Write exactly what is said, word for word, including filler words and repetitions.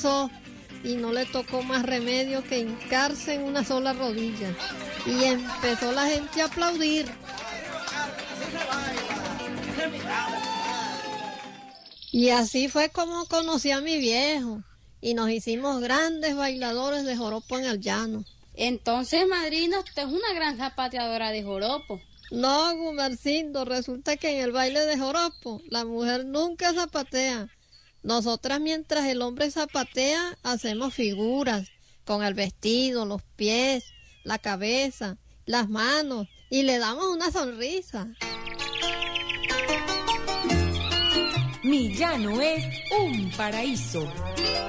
cansó y no le tocó más remedio que hincarse en una sola rodilla. Y empezó la gente a aplaudir. Y así fue como conocí a mi viejo y nos hicimos grandes bailadores de joropo en el llano. Entonces, madrina, usted es una gran zapateadora de joropo. No, Gumercindo, resulta que en el baile de joropo la mujer nunca zapatea. Nosotras mientras el hombre zapatea hacemos figuras con el vestido, los pies, la cabeza, las manos y le damos una sonrisa. Mi llano es un paraíso.